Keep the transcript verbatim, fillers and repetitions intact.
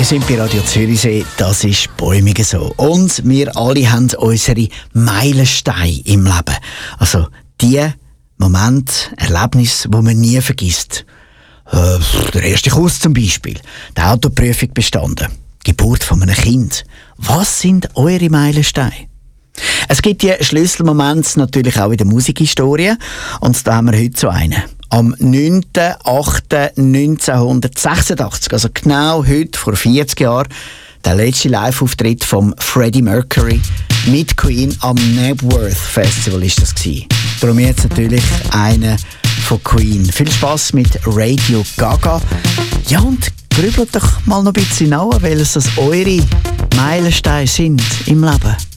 Wir sind bei Radio Zürichsee, das ist Bäumige so. Und wir alle haben unsere Meilensteine im Leben. Also die Momente, Erlebnisse, die man nie vergisst. Äh, der erste Kuss zum Beispiel, die Autoprüfung bestanden, die Geburt von einem Kind. Was sind eure Meilensteine? Es gibt die Schlüsselmomente natürlich auch in der Musikhistorie. Und da haben wir heute so einen. Am neunten achten neunzehnhundertsechsundachtzig, also genau heute, vor vierzig Jahren, der letzte Live-Auftritt von Freddie Mercury mit Queen am Knebworth Festival ist das gewesen. Darum jetzt natürlich einer von Queen. Viel Spass mit Radio Gaga. Ja, und grübelt doch mal noch ein bisschen nach, weil es das eure Meilensteine sind im Leben.